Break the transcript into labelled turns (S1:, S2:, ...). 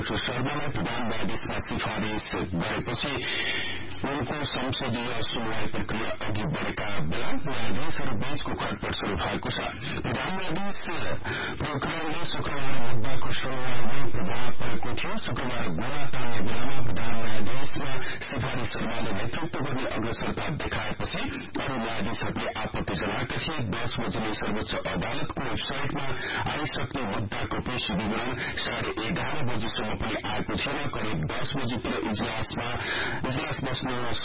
S1: शर्मालाई प्रधान न्यायाधीशमा सिफारिश गरेपछि उनको संसदीय सुनवाई प्रक्रिया अघि बढ़ेका बेला न्यायाधीशहरू बीचको खटपट शुरू भएको छ। प्रधान न्यायाधीश प्रकरणले शुक्रबार मुद्दाको सुनवाईमा प्रभाव परेको थियो। शुक्रबार गुना टाल्ने बेलामा प्रधान न्यायाधीशमा सिफारिश शर्माले नेतृत्व गर्ने अग्रसरता देखाएपछि अरू न्यायाधीशहरूले आपत्ति जनाएका थिए। 10 बजे सर्वोच्च अदालतको वेबसाइटमा आइसक्ने मुद्दाको पेश विवरण 11:30 बजेसम्म पनि आएको थिएन। करिब 10 बजेतिर इजलास बस्नु